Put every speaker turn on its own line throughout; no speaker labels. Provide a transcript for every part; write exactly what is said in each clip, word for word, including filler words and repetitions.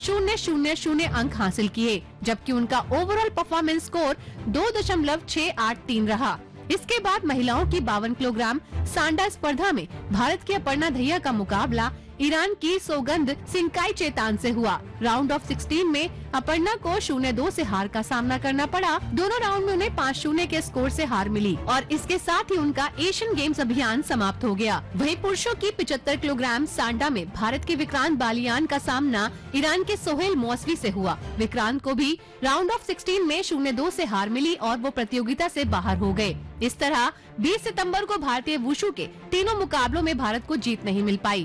शून्य शून्य शून्य अंक हासिल किए, जबकि उनका ओवरऑल परफॉर्मेंस स्कोर दो दशमलव छह आठ तीन रहा। इसके बाद महिलाओं की बावन किलोग्राम सांडा स्पर्धा में भारत की अपर्णा दहिया का मुकाबला ईरान की सौगंध सिंकाई चेतान से हुआ। राउंड ऑफ सिक्सटीन में अपर्णा को शून्य दो से हार का सामना करना पड़ा। दोनों राउंड में उन्हें पाँच शून्य के स्कोर से हार मिली और इसके साथ ही उनका एशियन गेम्स अभियान समाप्त हो गया। वहीं पुरुषों की पचहत्तर किलोग्राम सांडा में भारत के विक्रांत बालियान का सामना ईरान के सोहेल मौसवी से हुआ। विक्रांत को भी राउंड ऑफ सिक्सटीन में शून्य दो से हार मिली और वो प्रतियोगिता से बाहर हो गए। इस तरह बीस सितम्बर को भारतीय वुशु के तीनों मुकाबलों में भारत को जीत नहीं मिल पाई।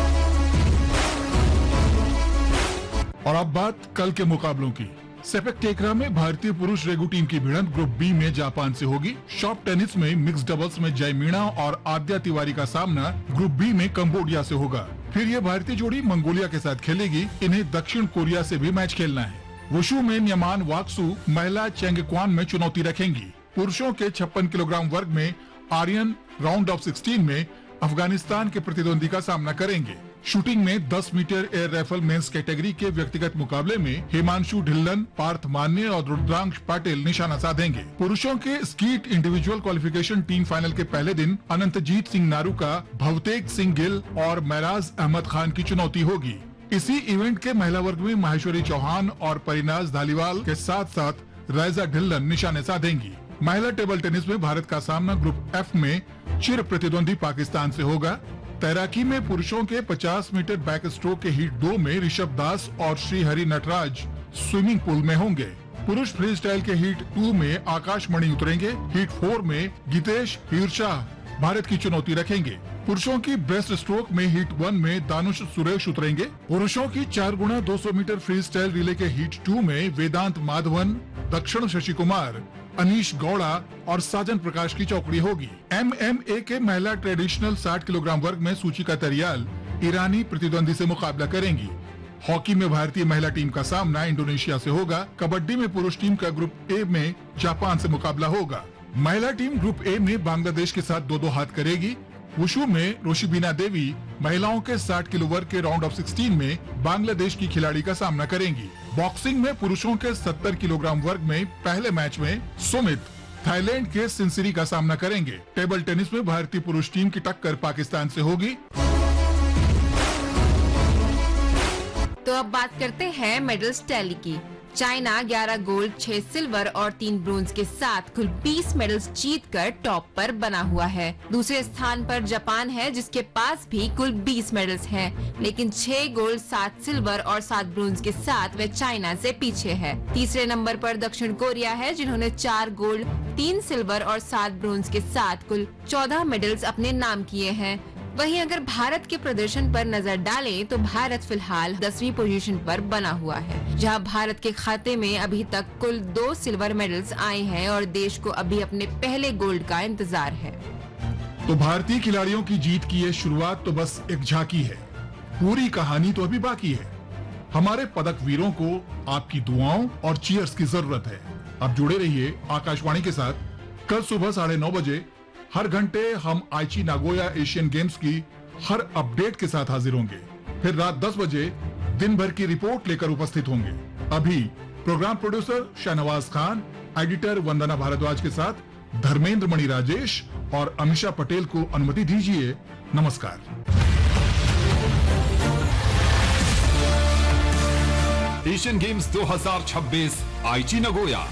और अब बात कल के मुकाबलों की। सेपक टेकरा में भारतीय पुरुष रेगू टीम की भिड़ंत ग्रुप बी में जापान से होगी। शॉप टेनिस में मिक्स डबल्स में जय मीणा और आद्या तिवारी का सामना ग्रुप बी में कंबोडिया से होगा। फिर ये भारतीय जोड़ी मंगोलिया के साथ खेलेगी। इन्हें दक्षिण कोरिया से भी मैच खेलना है। वुशु में न्यमान वाक्सु महिला चेंगक्वान में चुनौती रखेंगी। पुरुषों के छप्पन किलोग्राम वर्ग में आर्यन राउंड ऑफ सिक्सटीन में अफगानिस्तान के प्रतिद्वंदी का सामना करेंगे। शूटिंग में दस metre air rifle men's category के व्यक्तिगत मुकाबले में हिमांशु ढिल्लन, पार्थ मान्य और रुद्रांश पाटिल निशाना साधेंगे। पुरुषों के skeet individual qualification team final के पहले दिन अनंतजीत सिंह नारू का भवतेज सिंह गिल और महराज अहमद खान की चुनौती होगी। इसी इवेंट के महिला वर्ग में माहेश्वरी चौहान और परिनाज धालीवाल के साथ साथ राइजा ढिल्लन निशाने साधेंगी। महिला टेबल टेनिस में भारत का सामना ग्रुप एफ में चिर प्रतिद्वंदी पाकिस्तान से होगा। तैराकी में पुरुषों के पचास मीटर बैक स्ट्रोक के हीट दो में ऋषभ दास और श्री हरि नटराज स्विमिंग पूल में होंगे। पुरुष फ्री स्टाइल के हीट टू में आकाश मणि उतरेंगे। हीट फोर में गीतेश हीरशाह भारत की चुनौती रखेंगे। पुरुषों की ब्रेस्ट स्ट्रोक में हीट वन में दानुश सुरेश उतरेंगे। पुरुषों की चार गुना दो सौ मीटर फ्री स्टाइल रिले के हीट टू में वेदांत माधवन, दक्षिण शशि कुमार, अनीश गौड़ा और साजन प्रकाश की चौकड़ी होगी। एम एम ए के महिला ट्रेडिशनल साठ किलोग्राम वर्ग में सूचिका तरियाल ईरानी प्रतिद्वंदी से मुकाबला करेंगी। हॉकी में भारतीय महिला टीम का सामना इंडोनेशिया से होगा। कबड्डी में पुरुष टीम का ग्रुप ए में जापान से मुकाबला होगा। महिला टीम ग्रुप ए में बांग्लादेश के साथ दो दो हाथ करेगी। वुशु में रोशिबीना देवी महिलाओं के साठ किलो वर्ग के राउंड ऑफ सिक्सटीन में बांग्लादेश की खिलाड़ी का सामना करेंगी। बॉक्सिंग में पुरुषों के सत्तर किलोग्राम वर्ग में पहले मैच में सुमित थाईलैंड के सिंसिरी का सामना करेंगे। टेबल टेनिस में भारतीय पुरुष टीम की टक्कर पाकिस्तान से होगी।
तो अब बात करते हैं मेडल्स टैली की। चाइना ग्यारह गोल्ड, छह सिल्वर और तीन ब्रोंज के साथ कुल बीस मेडल्स जीतकर टॉप पर बना हुआ है। दूसरे स्थान पर जापान है जिसके पास भी कुल बीस मेडल्स हैं, लेकिन छह गोल्ड, सात सिल्वर और सात ब्रोंज के साथ वे चाइना से पीछे है। तीसरे नंबर पर दक्षिण कोरिया है जिन्होंने चार गोल्ड, तीन सिल्वर और सात ब्रोंज के साथ कुल चौदह मेडल्स अपने नाम किए हैं। वहीं अगर भारत के प्रदर्शन पर नजर डालें तो भारत फिलहाल दसवीं पोजीशन पर बना हुआ है, जहां भारत के खाते में अभी तक कुल दो सिल्वर मेडल्स आए हैं और देश को अभी अपने पहले गोल्ड का इंतजार है।
तो भारतीय खिलाड़ियों की जीत की ये शुरुआत तो बस एक झांकी है, पूरी कहानी तो अभी बाकी है। हमारे पदक वीरों को आपकी दुआओं और चीयर्स की जरूरत है। अब जुड़े रहिए आकाशवाणी के साथ। कल सुबह साढ़े नौ बजे हर घंटे हम आईची नागोया एशियन गेम्स की हर अपडेट के साथ हाजिर होंगे। फिर रात दस बजे दिन भर की रिपोर्ट लेकर उपस्थित होंगे। अभी programme producer Shahnawaz Khan, editor वंदना भारद्वाज के साथ धर्मेंद्र मणि राजेश और अमीषा पटेल को अनुमति दीजिए। नमस्कार।
एशियन गेम्स दो हज़ार छब्बीस आईची नागोया।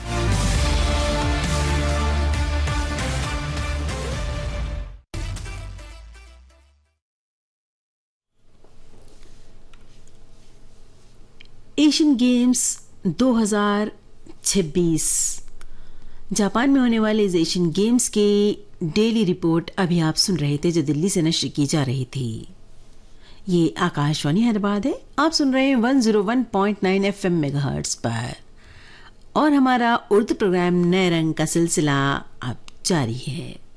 एशियन गेम्स दो हज़ार छब्बीस जापान में होने वाले इस एशियन गेम्स के डेली रिपोर्ट अभी आप सुन रहे थे, जो दिल्ली से नश्र की जा रही थी। ये आकाशवाणी हैदराबाद है। आप सुन रहे हैं एक सौ एक पॉइंट नौ एफएम मेगाहर्ट्ज पर और हमारा उर्दू प्रोग्राम नए रंग का सिलसिला अब जारी है।